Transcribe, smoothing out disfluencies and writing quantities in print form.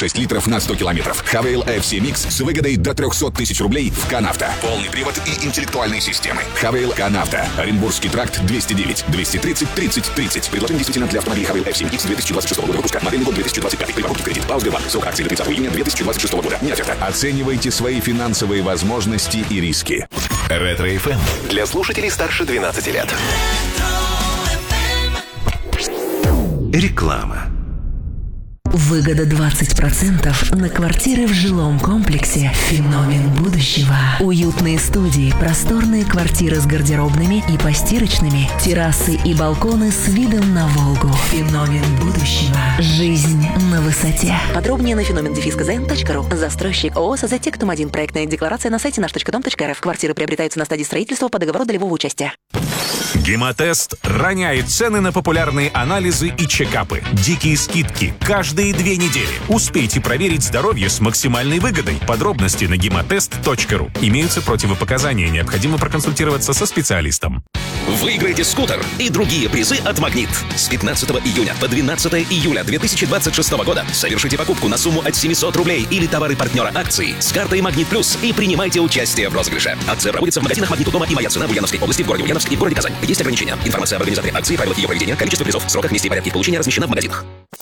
6 литров на 100 километров. Хавейл FC Mix с выгодой до 300 тысяч рублей в Канавто. Полный привод и интеллектуальные системы. Хавейл Канавто. Оренбургский тракт 209 230 30 30. Предложение действительно для автомобилей Хавейл FC Mix 2026 года выпуска. Модельный год 2025. При покупке в кредит. По Сбербанк. Срок акции до 30 июня 2026 года. Не оферта. Оценивайте свои финансовые возможности и риски. Ретро-ФМ. Для слушателей старше 12 лет. Реклама. Выгода 20% на квартиры в жилом комплексе «Феномен будущего». Уютные студии, просторные квартиры с гардеробными и постирочными, террасы и балконы с видом на Волгу. «Феномен будущего». Жизнь на высоте. Подробнее на феномен-кз.ру. Застройщик ООО «СЗ Тектум-1». Проектная декларация на сайте наш.дом.рф. Квартиры приобретаются на стадии строительства по договору долевого участия. Гемотест роняет цены на популярные анализы и чекапы. Дикие скидки каждые 2 недели. Успейте проверить здоровье с максимальной выгодой. Подробности на гемотест.ру. Имеются противопоказания. Необходимо проконсультироваться со специалистом. Выиграйте скутер и другие призы от «Магнит». С 15 июня по 12 июля 2026 года совершите покупку на сумму от 700 рублей или товары партнера акции с картой «Магнит Плюс» и принимайте участие в розыгрыше. Акция проводится в магазинах «Магнит» у дома и «Моя цена» в Ульяновской области, в городе Ульяновск и в городе Казань. Есть ограничения. Информация об организаторе акции, правилах ее проведения, количество призов, сроках, месте и порядке их получения размещена в магазинах.